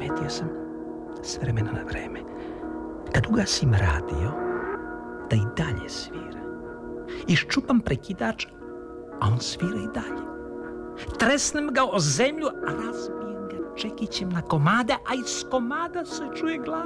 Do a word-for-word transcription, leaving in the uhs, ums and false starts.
primetio sam s vremena na vreme, kad ugasim radio, da i dalje svira. Iščupam prekidač, a on svira i dalje. Tresnem ga o zemlju, a razbijem ga čekićem na komade, a iz komada se čuje glas.